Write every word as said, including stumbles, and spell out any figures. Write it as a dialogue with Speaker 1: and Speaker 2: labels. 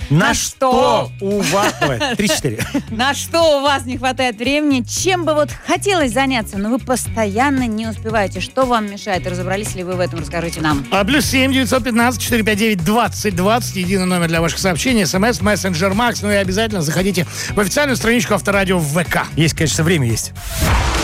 Speaker 1: На что у вас... Давай, три-четыре.
Speaker 2: На что у вас не хватает времени? Чем бы вот хотелось заняться, но вы постоянно не успеваете? Что вам мешает? Разобрались ли вы в этом? Расскажите нам.
Speaker 1: А плюс семь девятьсот пятнадцать четыреста пятьдесят девять двадцать двадцать. Единый номер для ваших сообщений. СМС, мессенджер, Макс. Ну и обязательно заходите в официальную страничку Авторадио в ВК.
Speaker 3: Есть, конечно, время есть.